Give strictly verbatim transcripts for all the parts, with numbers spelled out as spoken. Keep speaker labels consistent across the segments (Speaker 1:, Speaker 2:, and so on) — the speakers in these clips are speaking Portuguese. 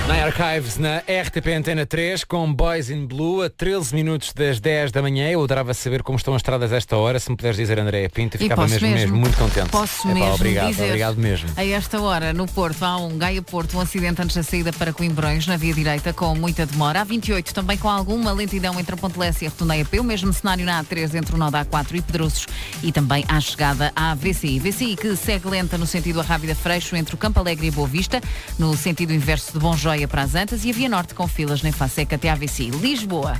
Speaker 1: Na Archives, na R T P Antena três, com Boys in Blue, a treze minutos das dez da manhã. Eu adorava saber como estão as estradas a esta hora. Se me puderes dizer, Andréa Pinto, ficava mesmo, mesmo, mesmo muito contente.
Speaker 2: Posso
Speaker 1: Epá,
Speaker 2: mesmo
Speaker 1: obrigado,
Speaker 2: dizer,
Speaker 1: obrigado mesmo.
Speaker 2: A esta hora, no Porto, há um Gaia-Porto, um acidente antes da saída para Coimbrões, na via direita, com muita demora. A vinte e oito, também com alguma lentidão entre a Ponte Lessa e a Rotundeia P. O mesmo cenário na A três, entre o nó da A quatro e Pedroços. E também à chegada à V C I. V C I que segue lenta no sentido Arrábida Freixo, entre o Campo Alegre e a Boa Vista, no sentido inverso de Bom Joia para as Antas, e a Via Norte com filas na Faseca até à V C I. Lisboa.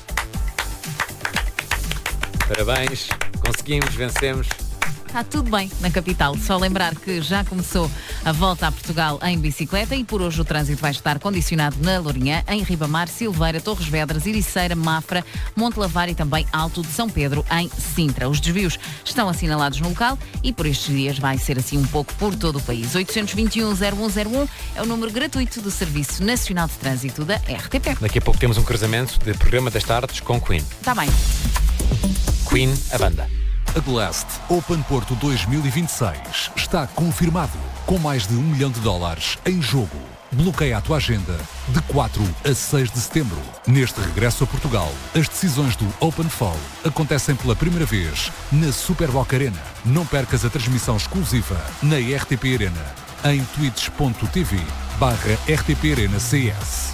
Speaker 1: Parabéns, conseguimos, vencemos.
Speaker 2: Está tudo bem na capital. Só lembrar que já começou a volta a Portugal em bicicleta e por hoje o trânsito vai estar condicionado na Lourinhã, em Ribamar, Silveira, Torres Vedras, Ericeira, Mafra, Monte Lavar e também Alto de São Pedro, em Sintra. Os desvios estão assinalados no local e por estes dias vai ser assim um pouco por todo o país. oito dois um, zero um zero um é o número gratuito do Serviço Nacional de Trânsito da R T P.
Speaker 1: Daqui a pouco temos um cruzamento de programa das tardes com Queen.
Speaker 2: Está bem.
Speaker 1: Queen, a banda.
Speaker 3: A Blast Open Porto dois mil e vinte e seis está confirmado, com mais de um milhão de dólares em jogo. Bloqueia a tua agenda de quatro a seis de setembro. Neste regresso a Portugal, as decisões do Open Fall acontecem pela primeira vez na Superboc Arena. Não percas a transmissão exclusiva na R T P Arena, em twitch.tv barra RTP Arena C S.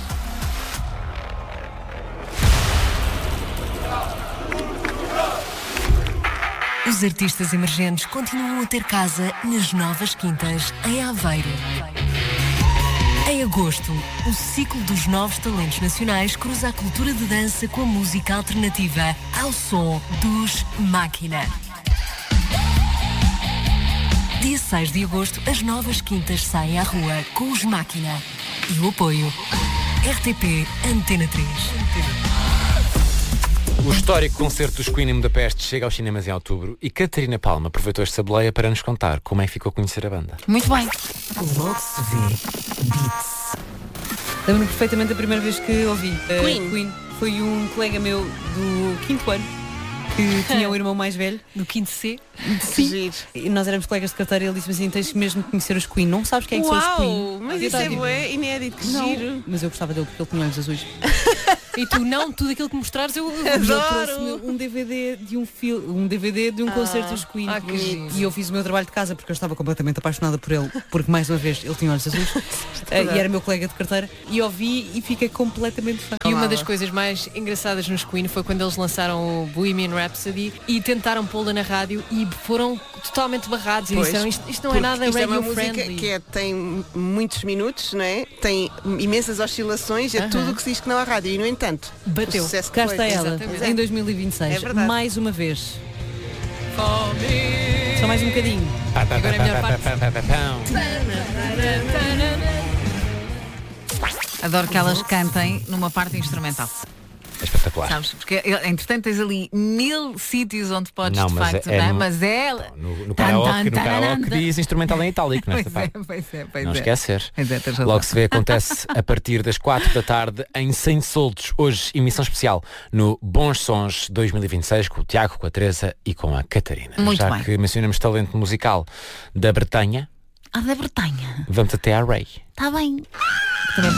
Speaker 4: Os artistas emergentes continuam a ter casa nas Novas Quintas, em Aveiro. Em agosto, o ciclo dos novos talentos nacionais cruza a cultura de dança com a música alternativa ao som dos Máquina. Dia seis de agosto, as Novas Quintas saem à rua com os Máquina. E o apoio R T P Antena três.
Speaker 1: O histórico concerto dos Queen em Budapeste chega aos cinemas em outubro e Catarina Palma aproveitou esta boleia para nos contar como é que ficou a conhecer a banda.
Speaker 2: Muito bem.
Speaker 4: Logo se vê. Beats.
Speaker 5: Lembro-me perfeitamente da primeira vez que ouvi uh,
Speaker 6: Queen.
Speaker 5: Queen. Foi um colega meu do quinto ano que tinha um irmão mais velho.
Speaker 6: Do quinto C.
Speaker 5: Sim.
Speaker 6: Giro.
Speaker 5: E nós éramos colegas de carteira e ele disse-me assim: tens mesmo de conhecer os Queen. Não sabes quem é que são os Queen?
Speaker 6: Uau, mas
Speaker 5: E eu
Speaker 6: isso é
Speaker 5: estava tipo,
Speaker 6: bué, inédito, que
Speaker 5: não.
Speaker 6: giro.
Speaker 5: Mas eu gostava dele porque ele tinha olhos azuis.
Speaker 6: E tu não, tudo aquilo que mostrares eu
Speaker 5: Ele
Speaker 6: adoro.
Speaker 5: trouxe-me um D V D de um filme, um D V D de um
Speaker 6: Ah,
Speaker 5: concerto dos Queen.
Speaker 6: ah, que
Speaker 5: e,
Speaker 6: giro.
Speaker 5: e eu fiz o meu trabalho de casa porque eu estava completamente apaixonada por ele, porque mais uma vez ele tinha olhos azuis. Eh, e era meu colega de carteira e ouvi e fiquei completamente fã.
Speaker 6: E uma das coisas mais engraçadas nos Queen foi quando eles lançaram o Bohemian Rhapsody e tentaram pô-la na rádio e foram totalmente barrados e
Speaker 7: Pois,
Speaker 6: disseram isto, isto não é
Speaker 7: porque
Speaker 6: nada
Speaker 7: isto é uma
Speaker 6: radio
Speaker 7: música
Speaker 6: friendly.
Speaker 7: que é, tem muitos minutos, não é? Tem imensas oscilações, é
Speaker 6: Aham.
Speaker 7: tudo o que se diz que não há rádio e no entanto
Speaker 6: Bateu.
Speaker 7: o sucesso que
Speaker 5: Cá
Speaker 7: foi.
Speaker 5: está ela,
Speaker 6: Exatamente.
Speaker 5: em dois mil e vinte e seis,
Speaker 7: É verdade.
Speaker 5: mais uma vez. Só mais um bocadinho.
Speaker 6: Agora é a melhor parte.
Speaker 2: Adoro que elas cantem numa parte instrumental.
Speaker 1: É espetacular.
Speaker 2: Sabes? Porque, entretanto, tens ali mil sítios onde podes,
Speaker 1: Não,
Speaker 2: de
Speaker 1: mas
Speaker 2: facto,
Speaker 1: é
Speaker 2: não é?
Speaker 1: no-
Speaker 2: Mas é...
Speaker 1: No, no
Speaker 2: Tan,
Speaker 1: karaoke,
Speaker 2: tan,
Speaker 1: no
Speaker 2: taran,
Speaker 1: karaoke
Speaker 2: tan.
Speaker 1: diz instrumental em itálico nesta
Speaker 2: Pois é,
Speaker 1: parte.
Speaker 2: pois é, pois
Speaker 1: Não
Speaker 2: é.
Speaker 1: esquecer.
Speaker 2: Pois é, tens razão.
Speaker 1: Logo se vê, acontece a partir das quatro da tarde em Sem Soltos. Hoje, emissão especial no Bons Sons dois mil e vinte e seis com o Tiago, com a Teresa e com a Catarina.
Speaker 2: Muito
Speaker 1: Já
Speaker 2: bem.
Speaker 1: que mencionamos talento musical da Bretanha,
Speaker 2: Ah, da Bretanha.
Speaker 1: vamos até à Ray.
Speaker 2: Está bem.